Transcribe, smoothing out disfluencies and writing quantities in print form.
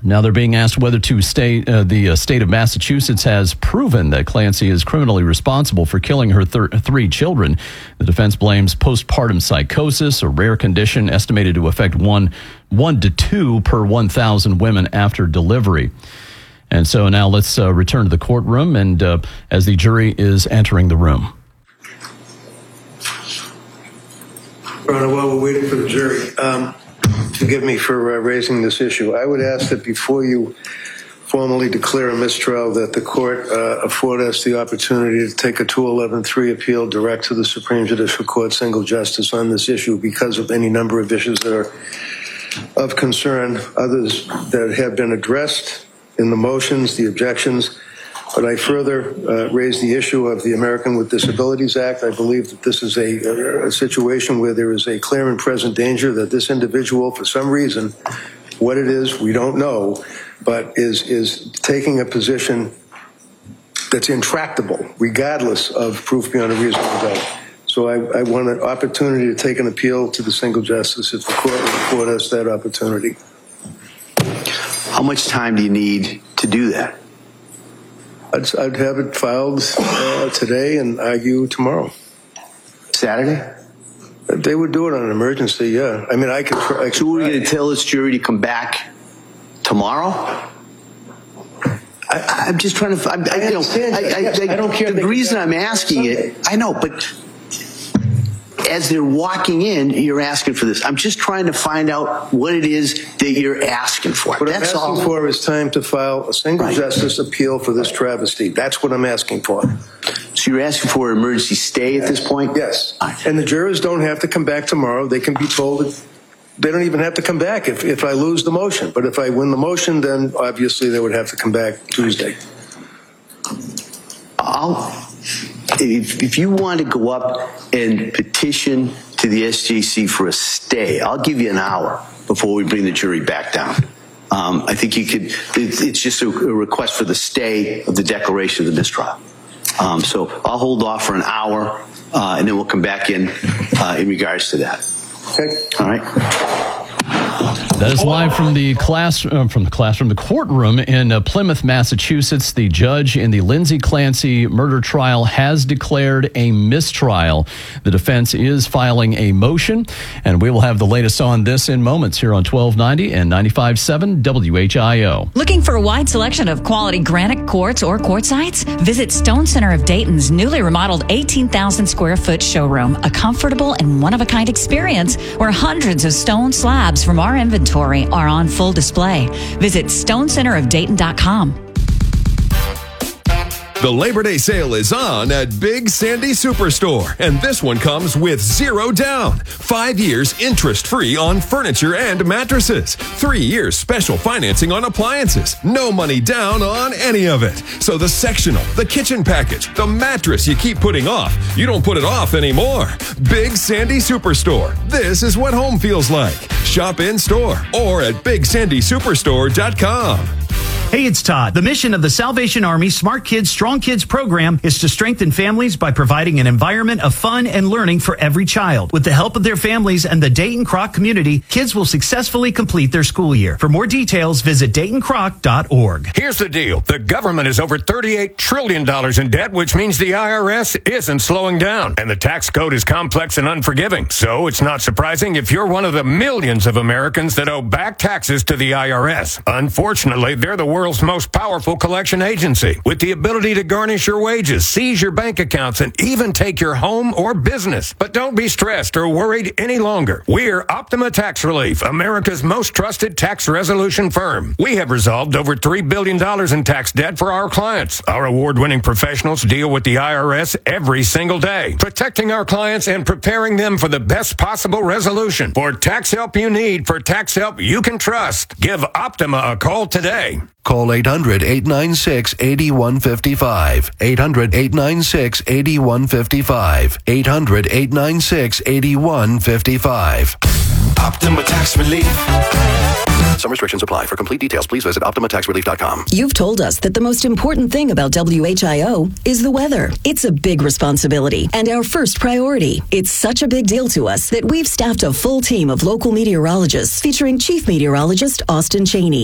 Now they're being asked whether the state of Massachusetts has proven that Clancy is criminally responsible for killing her three children. The defense blames postpartum psychosis, a rare condition estimated to affect 1 to 2 per 1,000 women after delivery. And so now let's return to the courtroom, and as the jury is entering the room. Your Honor, while we're waiting for the jury, forgive me for raising this issue. I would ask that before you formally declare a mistrial, that the court afford us the opportunity to take a 211-3 appeal direct to the Supreme Judicial Court, single justice, on this issue because of any number of issues that are of concern, others that have been addressed in the motions, the objections. But I further raise the issue of the American with Disabilities Act. I believe that this is a situation where there is a clear and present danger that this individual, for some reason, what it is, we don't know, but is taking a position that's intractable, regardless of proof beyond a reasonable doubt. So I want an opportunity to take an appeal to the single justice if the court will afford us that opportunity. How much time do you need to do that? I'd have it filed today and argue tomorrow. Saturday? They would do it on an emergency, yeah. I mean, I could try. So we're going to tell this jury to come back tomorrow? I'm just trying to. I don't care. The reason I'm asking it, I know, but as they're walking in, you're asking for this. I'm just trying to find out what it is that you're asking for. What I'm asking for is time to file a single justice appeal for this travesty. That's what I'm asking for. So you're asking for an emergency stay at this point? Yes. And the jurors don't have to come back tomorrow. They can be told that they don't even have to come back if I lose the motion. But if I win the motion, then obviously they would have to come back Tuesday. If you want to go up and petition to the SJC for a stay, I'll give you an hour before we bring the jury back down. I think you could. It's just a request for the stay of the declaration of the mistrial. So I'll hold off for an hour, and then we'll come back in regards to that. Okay. All right. That is live from the courtroom in Plymouth, Massachusetts. The judge in the Lindsay Clancy murder trial has declared a mistrial. The defense is filing a motion, and we will have the latest on this in moments here on 1290 and 95.7 WHIO. Looking for a wide selection of quality granite quartz or quartzites? Visit Stone Center of Dayton's newly remodeled 18,000 square foot showroom, a comfortable and one-of-a-kind experience where hundreds of stone slabs from our inventory are on full display. Visit stonecenterofdayton.com. The Labor Day sale is on at Big Sandy Superstore, and this one comes with 0 down, 5 years interest-free on furniture and mattresses, 3 years special financing on appliances, no money down on any of it. So the sectional, the kitchen package, the mattress you keep putting off, you don't put it off anymore. Big Sandy Superstore. This is what home feels like. Shop in-store or at BigSandySuperstore.com. Hey, it's Todd. The mission of the Salvation Army Smart Kids, Strong Kids program is to strengthen families by providing an environment of fun and learning for every child. With the help of their families and the Dayton Croc community, kids will successfully complete their school year. For more details, visit DaytonCroc.org. Here's the deal. The government is over $38 trillion in debt, which means the IRS isn't slowing down. And the tax code is complex and unforgiving. So it's not surprising if you're one of the millions of Americans that owe back taxes to the IRS. Unfortunately, they're the world's most powerful collection agency, with the ability to garnish your wages, seize your bank accounts, and even take your home or business. But don't be stressed or worried any longer. We're Optima Tax Relief, America's most trusted tax resolution firm. We have resolved over $3 billion in tax debt for our clients. Our award-winning professionals deal with the IRS every single day, protecting our clients and preparing them for the best possible resolution. For tax help you need, for tax help you can trust, give Optima a call today. Call 800-896-8155. 800-896-8155. 800-896-8155. Optima Tax Relief. Some restrictions apply. For complete details, please visit OptimaTaxRelief.com. You've told us that the most important thing about WHIO is the weather. It's a big responsibility and our first priority. It's such a big deal to us that we've staffed a full team of local meteorologists featuring Chief Meteorologist Austin Cheney.